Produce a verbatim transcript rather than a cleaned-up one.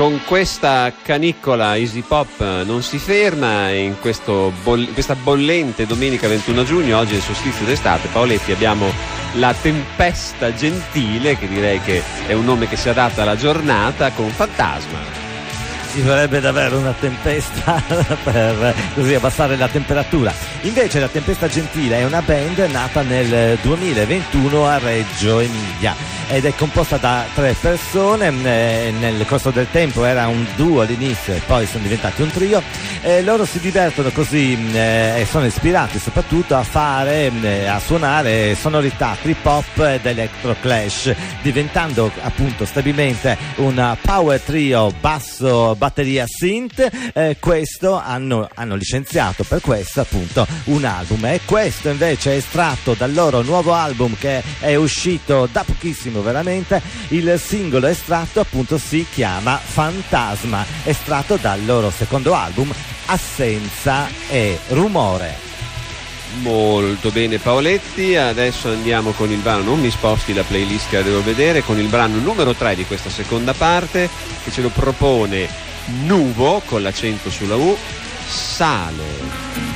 con questa caniccola Easy Pop non si ferma e in questo boll- questa bollente domenica ventuno giugno, oggi è il solstizio d'estate. Paoletti, abbiamo la tempesta gentile, che direi che è un nome che si adatta alla giornata, con Fantasma. Ci vorrebbe davvero una tempesta per così abbassare la temperatura. Invece la Tempesta Gentile è una band nata nel duemilaventuno a Reggio Emilia ed è composta da tre persone. Nel corso del tempo era un duo all'inizio e poi sono diventati un trio. E loro si divertono così e sono ispirati soprattutto a fare, a suonare sonorità trip hop ed electro clash, diventando appunto stabilmente un power trio basso, batteria, synth. Eh, questo hanno, hanno licenziato per questo appunto un album, e questo invece è estratto dal loro nuovo album che è uscito da pochissimo veramente. Il singolo estratto appunto si chiama Fantasma, estratto dal loro secondo album Assenza e Rumore. Molto bene Paoletti, adesso andiamo con il brano, non mi sposti la playlist che la devo vedere, con il brano numero tre di questa seconda parte, che ce lo propone Nuvo con l'accento sulla U, Sale.